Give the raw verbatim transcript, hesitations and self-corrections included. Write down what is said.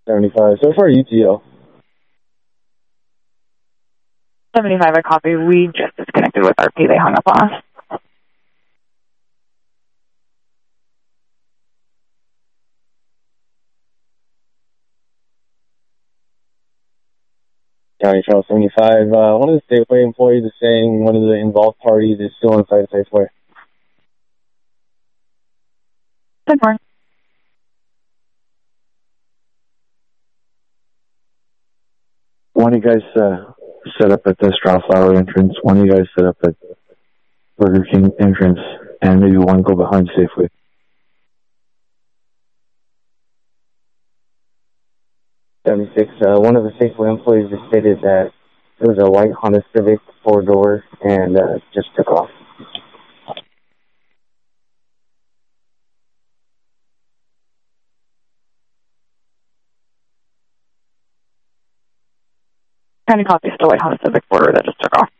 seventy-five. So far, U T O. seventy-five, I copy. We just disconnected with R P. They hung up on us. County Charles seventy-five. Uh, one of the Safeway employees is saying one of the involved parties is still inside Safeway. Good morning. One of you guys uh, set up at the Strawflower entrance, one of you guys set up at Burger King entrance, and maybe one go behind Safeway. seventy-six. Uh, one of the Safeway employees just stated that it was a white Honda Civic, four door, and uh, just took off. County copy, still white Honda Civic border that just took off.